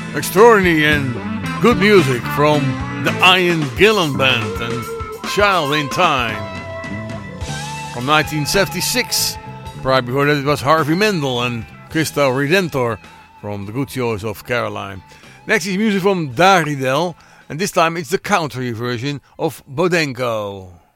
Extraordinary and good music from the Ian Gillan Band and Child in Time from 1976. Right before that it was Harvey Mendel and Christo Redentor from the Good Shows of Caroline. Next is music from Daridel, and this time it's the country version of Bodenko.